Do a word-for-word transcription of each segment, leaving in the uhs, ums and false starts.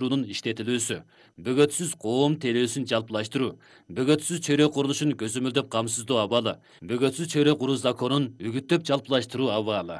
жалпылаштыруунун иштетилүүсү, бөгөтсүз коом телөөсүн жалпылаштыруу, бөгөтсүз чөйрө курулушун көзөмөлдөп камсыздоо абалы, бөгөтсүз чөйрө куруу законун үгүттөп жалпылаштыруу абалы.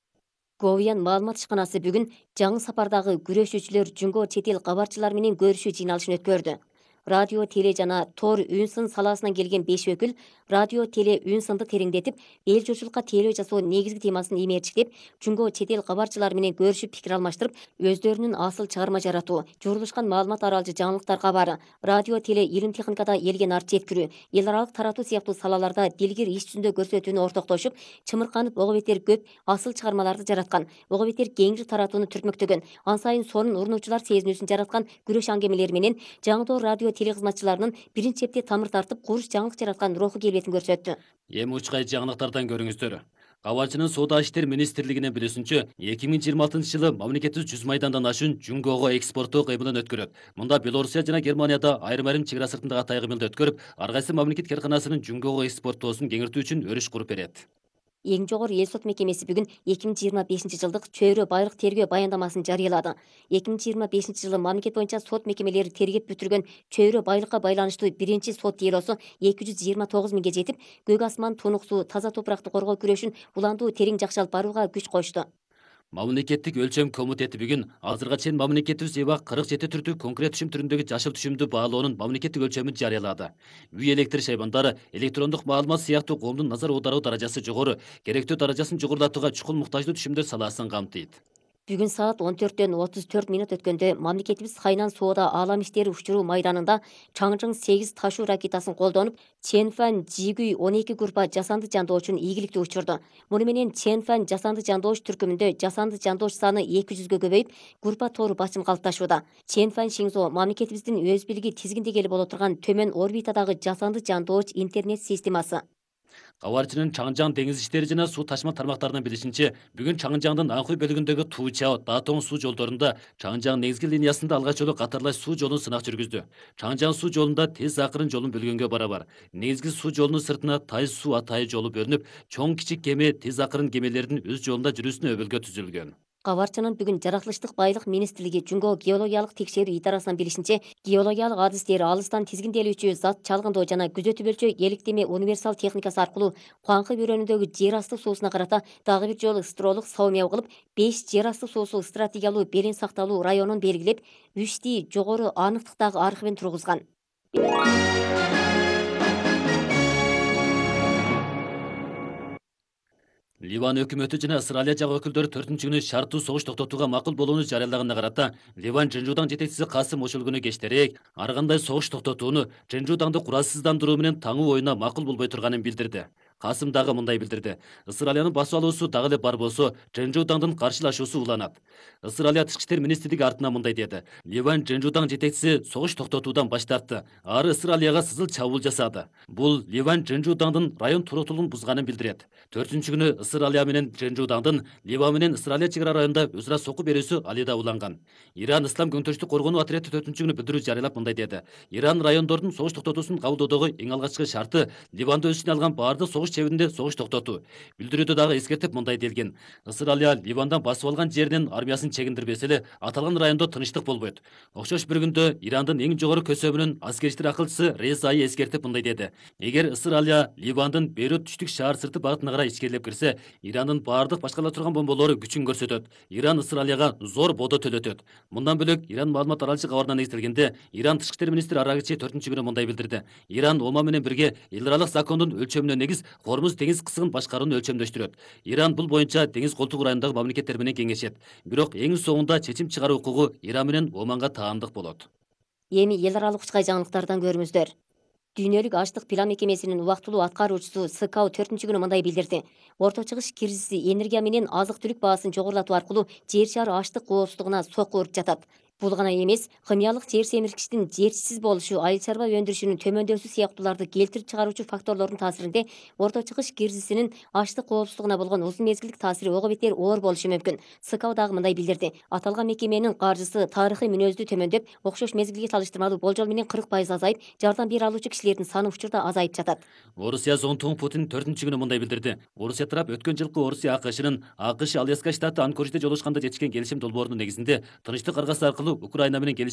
Говиян маалымат ишканасы бүгүн жаңы сапардагы күрөшүүчүлөр жумго чет эл кабарчылары менен көрүшүү жыйналышын өткөрдү. Радио, теле жана тор үн сын саласынан келген беш өкүл радио, теле үн сынды тереңдетип, эл журтчулукка тейлөө жасоо негизги темасын имээрчиктеп, жумго чет эл кабарчылары менен көрүшүп пикир алмаштырып, өздөрүнүн асыл чыгарма жаратуу, журулушкан маалымат аралжы жаңылыктар кабары, радио, теле, илим техникада элге нарт жеткирүү, эл аралык таратуу сыяктуу салаларда дилгир иш жүзүндө көрсөтүүнү ортоктошуп, чымырканып ого бетер көп асыл чыгармаларды жараткан, ого бетер кеңири таратууну түртмөктөгөн, ан сайын сонун урунуучулар сезинүүсүн жараткан күрөш аңгемелери менен жаңыдоо радио телекызматчыларынын биринчи чепте тамыр тартып куруш жаңылык жараткан руху келбетин көрсөттү. Эми учкай жаңылыктардан көрүңүздөр. Кабарчынын Соода иштер министрлигинин билүүсүнчө, эки миң жыйырма алтынчы жылы мамлекетибиз жүз майдандан ашуун Жунгого экспорттоо кыймылын өткөрөт. Мында Белоруссия жана Германияда айрым-айрым чек ара сыртындагы атай кыймылды өткөрүп, ар кайсы мамлекет карканасынын Жунгого экспорттоосун кеңиртүү үчүн өрүш куруп берет. Эң жогору эл сот мекемеси бүгүн эки миң жыйырма бешинчи жылдык чөйрө байлык тергөө баяндамасын жарыялады. эки миң жыйырма бешинчи жылы мамлекет боюнча сот мекемелери тергеп бүтүргөн чөйрө байлыкка байланыштуу биринчи сот делосу эки жүз жыйырма тогуз миңге жетип, көк асман, тунук суу, таза топуракты коргоо күрөшүн уландуу терең жакшы алып барууга күч кошту. Мамлекеттик өлчөм комитети бүгүн азырга чейин мамлекетибиз эбак кырк жети түрдүү конкрет түшүм түрүндөгү жашыл түшүмдү баалоонун мамлекеттик өлчөмүн жарыялады. Үй электр шайбандары, электрондук маалымат сыяктуу коомдун назар аударуу даражасы жогору, керектүү даражасын жогорулатууга чукул муктаждуу түшүмдөр саласын камтыйт. Бүгүн саат он төрттөн отуз төрт минут өткөндө мамлекетибиз Хайнан Соода Аалам иштери учуруу майданында Чаңжың сегиз ташуу ракетасын колдонуп, Чэнфэн Жигүй он эки группа жасанды жандоочун ийгиликтүү учурду. Муну менен Чэнфэн жасанды жандооч түркүмүндө жасанды жандооч саны эки жүзгө көбөйүп, группа тору басым калыпташууда. Чэнфэн Шинзо мамлекетибиздин өз бийлиги тизгиндегели боло турган төмөн орбитадагы жасанды жандооч интернет системасы. Кабарчынын Чаңжаң деңиз иштери жана суу ташма тармактарынын билишинче, бүгүн Чаңжаңдын Аңкүй бөлүгүндөгү Туучао, Датоң суу жолдорунда Чаңжаң негизги линиясында алгач жолу катарлаш суу жолун сынак жүргүздү. Чаңжаң суу жолунда тез акырын жолун бөлгөнгө барабар. Негизги суу жолунун сыртына Тай суу атайы жолу бөлүнүп, чоң кичик кеме, тез акырын кемелердин өз жолунда жүрүүсүнө өбөлгө түзүлгөн. Кабарчынын бүгүн жаратылыштык байлык министрлиги Жумго геологиялык текшерүү идарасынан билишинче, геологиялык адистер алыстан тизгинделүүчү зат чалгындоо жана күзөтүбөлчү электеме универсал техникасы аркылуу Куаңкы бөрөнүндөгү жер асты суусуна карата дагы бир жолу стролук саумия кылып, беш жер асты суусу стратегиялуу белең сакталуу районун белгилеп, үчти жогору аныктыктагы архивин тургузган. Ливан өкмөтү жана Ысыралия жак өкүлдөрү төртүнчү күнү шарттуу согуш токтотууга макул болууну жарыялаганына карата Ливан Жынжуудан жетекчиси Касым ошол күнү кечтерээк ар кандай согуш токтотууну Жынжуудаңды куралсыздандыруу менен таңуу оюна макул болбой турганын билдирди. Касым дагы мындай билдирди: Ысыралиянын басып алуусу дагы эле бар болсо, Жынжуудаңдын каршылашуусу уланат. Ысыралия тышкы иштер министрлиги артынан мындай деди: Ливан Жынжуудаң жетекчиси согуш токтотуудан баш тартты. Ары Ысыралияга сызыл чабуул жасады. Бул Ливан Жынжуудаңдын район туруктуулугун бузганын билдирет. төртүнчү күнү Ысыралия менен Жынжуудаңдын Ливан менен Ысыралия чек ара районунда өз ара соку берүүсү алида уланган. Иран Ислам көңтөрүштүк коргонуу отряды төртүнчү күнү билдирүү жарыялап мындай деди: Иран райондордун согуш токтотуусун кабылдоодогу эң алгачкы шарты Ливанды өз ичине алган баардык согуш чебинде согуш токтотуу. Билдирүүдө дагы эскертип мындай делген: Ысыралия Ливандан басып алган жеринин армиясын чегиндирбесе эле аталган райондо тынчтык болбойт. Окшош бир күндө Ирандын эң жогору көсөмүнүн аскери иштер акылчысы Резаи эскертип мындай деди: Эгер Ысыралия Ливандын Бейрут түштүк шаар сырты багытына карай ичкерилеп кирсе, Ирандын баардык башкала турган бомболору күчүн көрсөтөт. Иран Ысыралияга зор бодо төлөтөт. Мындан бөлөк Иран маалымат аралчы кабарына негизделгенде, Иран тышкы иштер министри Арагичи төртүнчү күнү мындай билдирди: Иран Оман менен бирге эл аралык закондун өлчөмүнө негиз Хормуз деңиз кысыгын башкарууну өлчөмдөштүрөт. Иран бул боюнча деңиз колтугу районундагы мамлекеттер менен кеңешет. Бирок эң соңунда чечим чыгаруу укугу Иран менен Оманга таандык болот. Эми эл аралык учкай жаңылыктардан көрүңүздөр. Дүйнөлүк ачлык план мекемесинин убактылуу аткаруучусу СКАУ төртүнчү күнү мындай билдирди: Орто чыгыш кризиси энергия менен азык түлүк баасын жогорулатуу аркылуу жер шары ачлык коопсуздугуна сокку уруп жатат. Бул гана эмес, химиялык жер семирткичтин жетишсиз болушу, айыл чарба өндүрүшүнүн төмөндөсү сыяктууларды келтирип чыгаруучу факторлордун таасиринде орто чыгыш кризисинин ачлык коопсуздугуна болгон узун мезгилдик таасири ого бетер оор болушу мүмкүн. СКАУ дагы мындай билдирди: Аталган мекеменин каржысы тарыхый мүнөздүү төмөндөп, окшош мезгилге салыштырмалуу болжол менен кырк пайыз азайып, жардам бере алуучу кишилердин саны учурда азайып жатат. Орусия зонтугу Путин төртүнчү күнү мындай билдирди: Орусия тарап өткөн жылкы Орусия АКШнын АКШ Аляска штаты Анкориджде жолушканда жетишкен келишим долбоорунун негизинде тынчтык аргасы аркылуу Украина менен